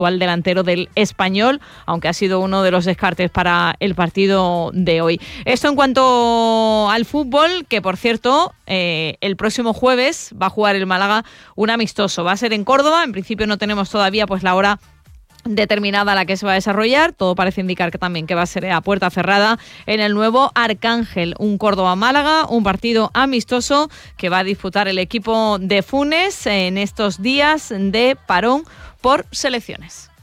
al delantero del Español, aunque ha sido uno de los descartes para el partido de hoy. Esto en cuanto al fútbol, que por cierto, el próximo jueves va a jugar el Málaga un amistoso. Va a ser en Córdoba, en principio no tenemos todavía pues la hora determinada a la que se va a desarrollar. Todo parece indicar que también que va a ser a puerta cerrada en el nuevo Arcángel, un Córdoba-Málaga, un partido amistoso que va a disputar el equipo de Funes en estos días de parón por selecciones.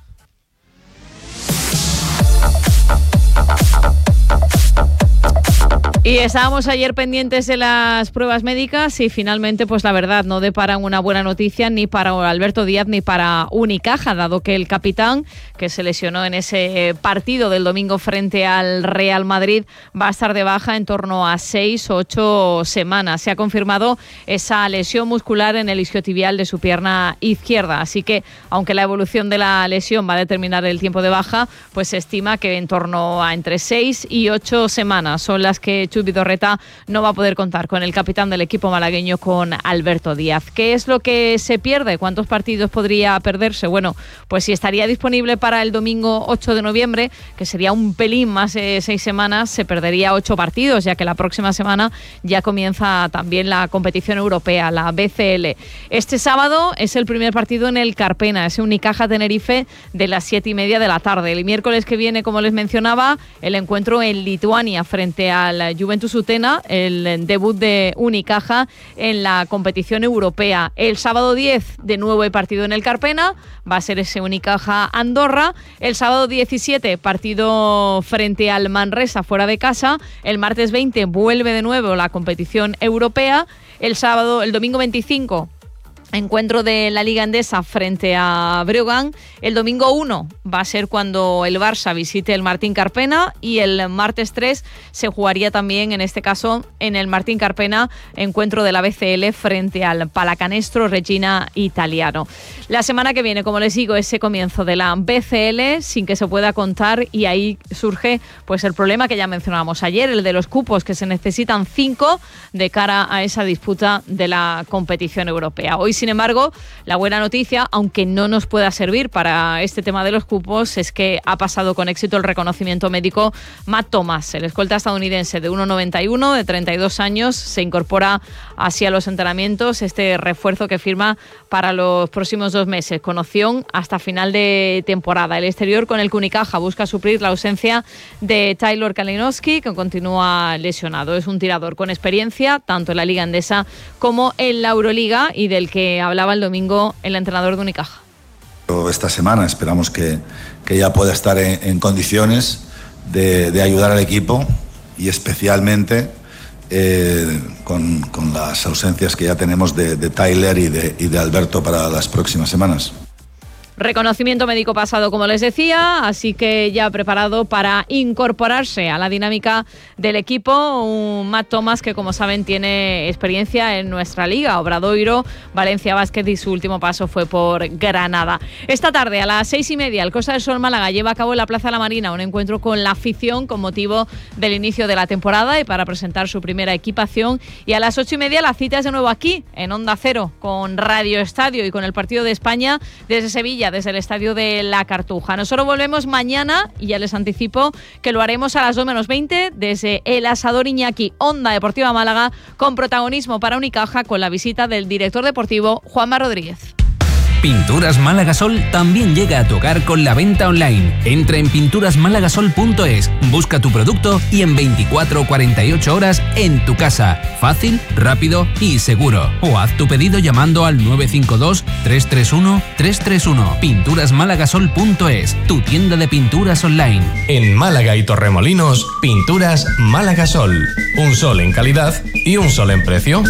Y estábamos ayer pendientes de las pruebas médicas y finalmente, pues la verdad, no deparan una buena noticia ni para Alberto Díaz ni para Unicaja, dado que el capitán, que se lesionó en ese partido del domingo frente al Real Madrid, va a estar de baja en torno a 6 o 8 semanas. Se ha confirmado esa lesión muscular en el isquiotibial de su pierna izquierda, así que aunque la evolución de la lesión va a determinar el tiempo de baja, pues se estima que en torno a entre 6 y 8 semanas son las que Chus Vidorreta no va a poder contar con el capitán del equipo malagueño, con Alberto Díaz. ¿Qué es lo que se pierde? ¿Cuántos partidos podría perderse? Bueno, pues si estaría disponible para el domingo 8 de noviembre, que sería un pelín más de 6 semanas, se perdería 8 partidos, ya que la próxima semana ya comienza también la competición europea, la BCL. Este sábado es el primer partido en el Carpena, ese Unicaja Tenerife de las 7:30 de la tarde. El miércoles que viene, como les mencionaba, el encuentro en Lituania frente al Juventus Utena, el debut de Unicaja en la competición europea. El sábado 10 de nuevo hay partido en el Carpena, va a ser ese Unicaja Andorra. El sábado 17 partido frente al Manresa fuera de casa. El martes 20 vuelve de nuevo la competición europea. El domingo 25 encuentro de la Liga Endesa frente a Breogán. El domingo 1 va a ser cuando el Barça visite el Martín Carpena y el martes 3 se jugaría también, en este caso, en el Martín Carpena, encuentro de la BCL frente al Pallacanestro Regina Italiano. La semana que viene, como les digo, ese comienzo de la BCL sin que se pueda contar, y ahí surge pues el problema que ya mencionábamos ayer, el de los cupos, que se necesitan 5 de cara a esa disputa de la competición europea. Hoy, sin embargo, la buena noticia, aunque no nos pueda servir para este tema de los cupos, es que ha pasado con éxito el reconocimiento médico Matt Thomas, el escolta estadounidense de 1,91, de 32 años, se incorpora así a los entrenamientos, este refuerzo que firma para los próximos 2 meses, con opción hasta final de temporada. El exterior con el que Unicaja busca suplir la ausencia de Taylor Kalinowski, que continúa lesionado. Es un tirador con experiencia, tanto en la Liga Endesa como en la Euroliga, y del que hablaba el domingo el entrenador de Unicaja. Esta semana esperamos que ya pueda estar en condiciones de ayudar al equipo, y especialmente con las ausencias que ya tenemos de Tyler y de Alberto para las próximas semanas. Reconocimiento médico pasado, como les decía, así que ya preparado para incorporarse a la dinámica del equipo un Matt Thomas que, como saben, tiene experiencia en nuestra liga, Obradoiro, Valencia Basket, y su último paso fue por Granada. Esta tarde a las 6:30 el Costa del Sol Málaga lleva a cabo en la Plaza de la Marina un encuentro con la afición con motivo del inicio de la temporada y para presentar su primera equipación, y a las 8:30 la cita es de nuevo aquí en Onda Cero con Radio Estadio y con el partido de España desde Sevilla, desde el estadio de La Cartuja. Nosotros volvemos mañana y ya les anticipo que lo haremos a las 2:20 desde el Asador Iñaki, Onda Deportiva Málaga, con protagonismo para Unicaja, con la visita del director deportivo Juanma Rodríguez. Pinturas Málaga Sol también llega a tu hogar con la venta online. Entra en pinturasmálagasol.es, busca tu producto y en 24 o 48 horas en tu casa. Fácil, rápido y seguro. O haz tu pedido llamando al 952-331-331. Pinturasmálagasol.es, tu tienda de pinturas online. En Málaga y Torremolinos, Pinturas Málaga Sol. Un sol en calidad y un sol en precio.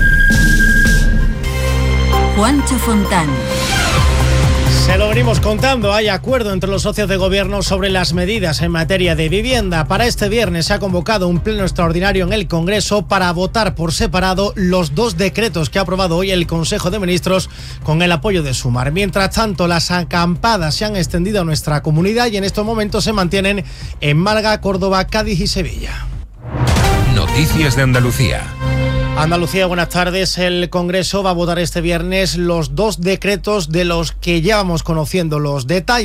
Juancho Fontán. Se lo venimos contando, hay acuerdo entre los socios de gobierno sobre las medidas en materia de vivienda. Para este viernes se ha convocado un pleno extraordinario en el Congreso para votar por separado los 2 decretos que ha aprobado hoy el Consejo de Ministros con el apoyo de Sumar. Mientras tanto, las acampadas se han extendido a nuestra comunidad y en estos momentos se mantienen en Málaga, Córdoba, Cádiz y Sevilla. Noticias de Andalucía. Andalucía, buenas tardes. El Congreso va a votar este viernes los 2 decretos de los que llevamos conociendo los detalles.